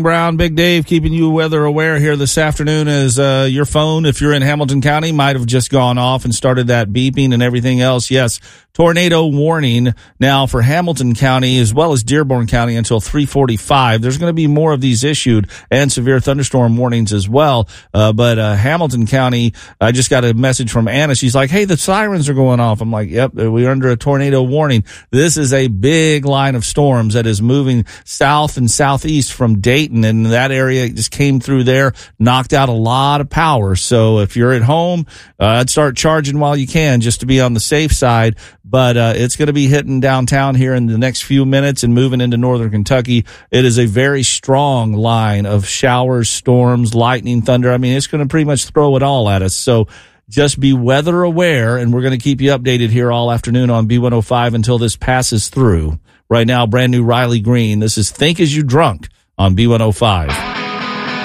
Brown, Big Dave, keeping you weather aware here this afternoon as your phone, if you're in Hamilton County, might have just gone off and started that beeping and everything else. Yes, tornado warning now for Hamilton County as well as Dearborn County until 3:45. There's going to be more of these issued and severe thunderstorm warnings as well. But Hamilton County, I just got a message from Anna. She's like, hey, the sirens are going off. I'm like, yep, we're under a tornado warning. This is a big line of storms that is moving south and southeast from Dayton. And that area just came through there, knocked out a lot of power. So if you're at home, I'd start charging while you can just to be on the safe side. But it's going to be hitting downtown here in the next few minutes and moving into northern Kentucky. It is a very strong line of showers, storms, lightning, thunder. I mean, it's going to pretty much throw it all at us. So just be weather aware, and we're going to keep you updated here all afternoon on B105 until this passes through. Right now, brand new Riley Green. This is Think As You Drunk on B105.